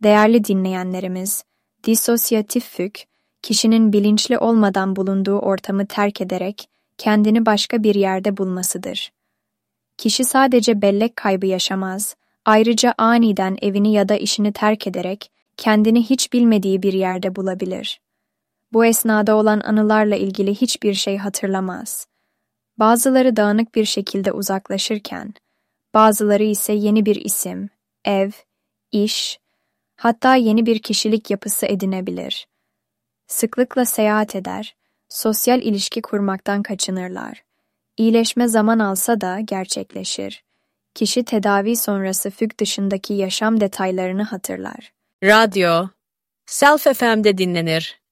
Değerli dinleyenlerimiz, disosyatif füg, kişinin bilinçli olmadan bulunduğu ortamı terk ederek kendini başka bir yerde bulmasıdır. Kişi sadece bellek kaybı yaşamaz, ayrıca aniden evini ya da işini terk ederek kendini hiç bilmediği bir yerde bulabilir. Bu esnada olan anılarla ilgili hiçbir şey hatırlamaz. Bazıları dağınık bir şekilde uzaklaşırken, bazıları ise yeni bir isim, ev, iş, hatta yeni bir kişilik yapısı edinebilir. Sıklıkla seyahat eder, sosyal ilişki kurmaktan kaçınırlar. İyileşme zaman alsa da gerçekleşir. Kişi tedavi sonrası füg dışındaki yaşam detaylarını hatırlar. Radyo, Self FM'de dinlenir.